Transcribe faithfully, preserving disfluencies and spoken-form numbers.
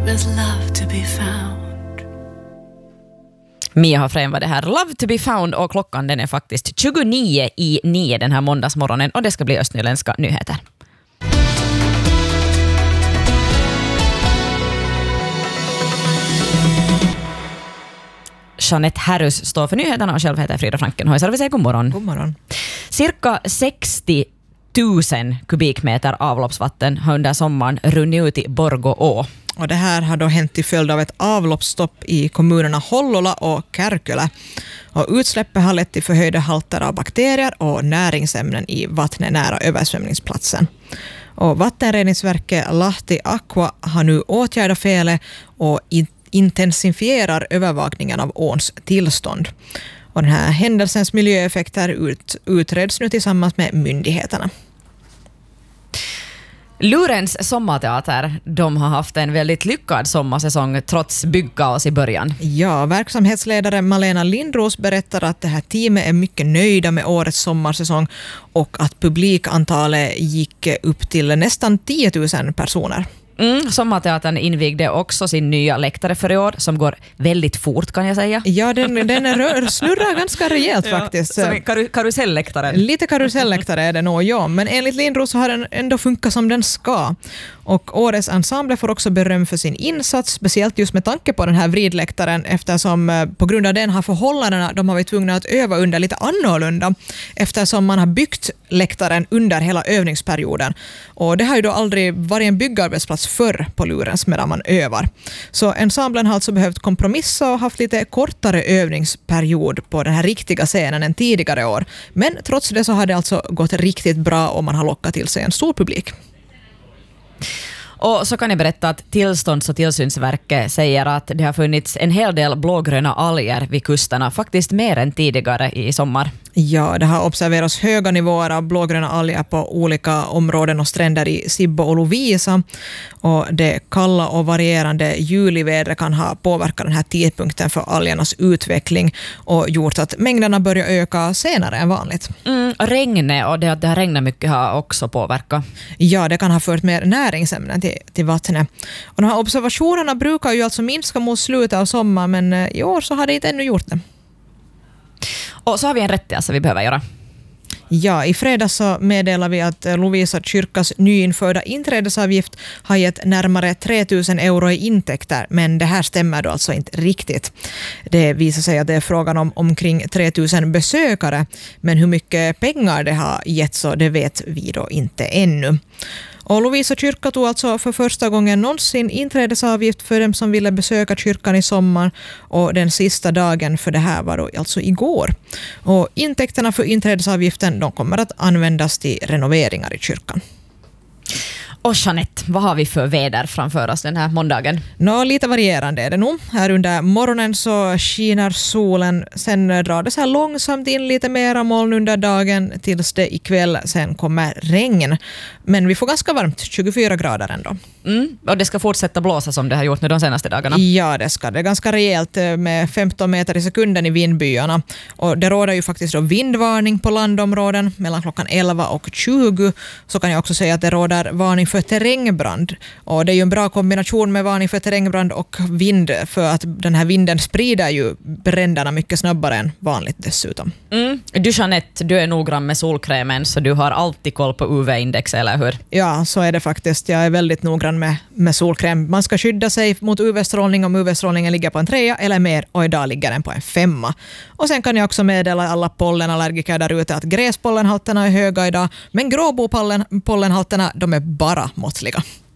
there's love to be found. Mia Hafren var det här. Love to be found, och klockan den är faktiskt tjugonio i nio den här måndagsmorgonen, och det ska bli östnyländska nyheter. Jeanette Härrus står för nyheterna och själv heter Frida Frankenhäuser. Vi säger god morgon. God morgon. Cirka sextio tusen kubikmeter avloppsvatten har under sommaren runnit ut i Borgå å. Och det här har då hänt till följd av ett avloppsstopp i kommunerna Hollola och Kärkölä. Och utsläppet har lett till förhöjda halter av bakterier och näringsämnen i vattnet nära översvämningsplatsen. Och vattenreningsverket Lahti Aqua har nu åtgärdat felet och intensifierar övervakningen av åns tillstånd. Och den här händelsens miljöeffekter ut, utreds nu tillsammans med myndigheterna. Lurens sommarteater, de har haft en väldigt lyckad sommarsäsong trots byggkaos i början. Ja, verksamhetsledare Malena Lindros berättar att det här teamet är mycket nöjda med årets sommarsäsong och att publikantalet gick upp till nästan tio tusen personer. Mm, sommarteatern invigde också sin nya läktare för i år, som går väldigt fort, kan jag säga. Ja, den, den är rör, snurrar ganska rejält faktiskt. Ja, som karu, karuselläktaren. Lite karuselläktare är det nog, ja. Men enligt Lindros så har den ändå funkat som den ska. Och årets ensemble får också beröm för sin insats, speciellt just med tanke på den här vridläktaren, eftersom på grund av den har förhållandena, de har varit tvungna att öva under lite annorlunda, eftersom man har byggt läktaren under hela övningsperioden. Och det har ju då aldrig varit en byggarbetsplats förr på Lurens medan man övar. Så ensemblen har alltså behövt kompromissa och haft lite kortare övningsperiod på den här riktiga scenen än tidigare år. Men trots det så har det alltså gått riktigt bra och man har lockat till sig en stor publik. Och så kan jag berätta att Tillstånds- och tillsynsverket säger att det har funnits en hel del blågröna alger vid kusterna, faktiskt mer än tidigare i sommar. Ja, det har observerats höga nivåer av blågröna alger på olika områden och stränder i Sibbo och Lovisa. Och det kalla och varierande julivädret kan ha påverkat den här tidpunkten för algernas utveckling och gjort att mängderna börjar öka senare än vanligt. Mm, regnet och det att det har regnat mycket har också påverkat. Ja, det kan ha fört mer näringsämnen till, till vattnet. Och de här observationerna brukar ju alltså minska mot slutet av sommaren, men i år så har det inte ännu gjort det. Och så har vi en rättelse vi behöver göra. Ja, i fredags så meddelar vi att Lovisa kyrkas nyinförda inträdesavgift har gett närmare tre tusen euro i intäkter, men det här stämmer då alltså inte riktigt. Det visar sig att det är frågan om omkring tre tusen besökare, men hur mycket pengar det har gett så det vet vi då inte ännu. Och Lovisa kyrka tog alltså för första gången någonsin inträdesavgift för dem som ville besöka kyrkan i sommar, och den sista dagen för det här var då alltså igår. Och intäkterna för inträdesavgiften de kommer att användas till renoveringar i kyrkan. Och Jeanette, vad har vi för väder framför oss den här måndagen? Nå, lite varierande är det nog. Här under morgonen så skiner solen, sen drar det så här långsamt in lite mera moln under dagen tills det ikväll sen kommer regn. Men vi får ganska varmt, tjugofyra grader ändå. Mm, och det ska fortsätta blåsa som det har gjort nu de senaste dagarna. Ja, det ska det. Ganska rejält med femton meter i sekunden i vindbyarna. Och det råder ju faktiskt då vindvarning på landområden mellan klockan elva och tjugo. Så kan jag också säga att det råder varning för terrängbrand. Och det är ju en bra kombination med varning för terrängbrand och vind, för att den här vinden sprider ju bränderna mycket snabbare än vanligt dessutom. Mm. Du Jeanette, du är noggrann med solkrämen, så du har alltid koll på U V-index, eller hur? Ja, så är det faktiskt. Jag är väldigt noggrann med, med solkräm. Man ska skydda sig mot U V-strålning om U V-strålningen ligger på en trea eller mer, och idag ligger den på en femma. Och sen kan jag också meddela alla pollenallergiker där ute att gräspollenhalterna är höga idag, men gråbopollenhalterna de är bara måttliga.